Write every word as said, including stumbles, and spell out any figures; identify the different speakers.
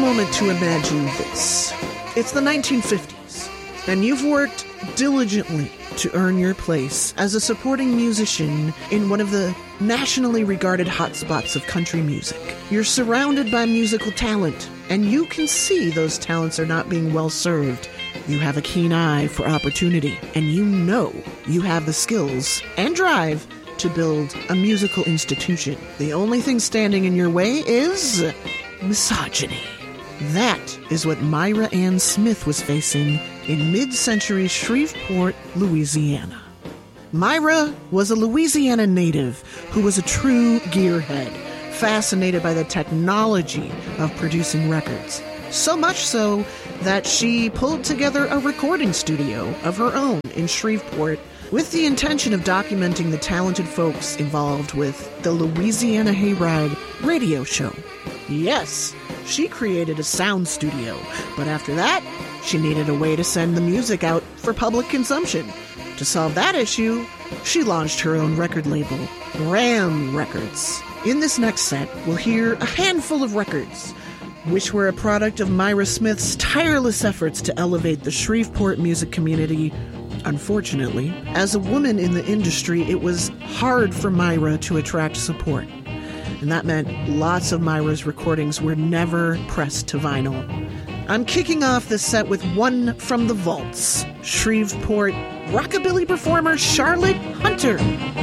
Speaker 1: moment to imagine this. It's the nineteen fifties, and you've worked diligently to earn your place as a supporting musician in one of the nationally regarded hotspots of country music. You're surrounded by musical talent, and you can see those talents are not being well served. You have a keen eye for opportunity, and you know you have the skills and drive to build a musical institution. The only thing standing in your way is misogyny. That is what Myra Ann Smith was facing in mid-century Shreveport, Louisiana. Myra was a Louisiana native who was a true gearhead, fascinated by the technology of producing records. So much so that she pulled together a recording studio of her own in Shreveport with the intention of documenting the talented folks involved with the Louisiana Hayride radio show. Yes, she created a sound studio, but after that, she needed a way to send the music out for public consumption. To solve that issue, she launched her own record label, Ram Records. In this next set, we'll hear a handful of records, which were a product of Myra Smith's tireless efforts to elevate the Shreveport music community. Unfortunately, as a woman in the industry, it was hard for Myra to attract support. And that meant lots of Myra's recordings were never pressed to vinyl. I'm kicking off this set with one from the vaults, Shreveport rockabilly performer Charlotte Hunter.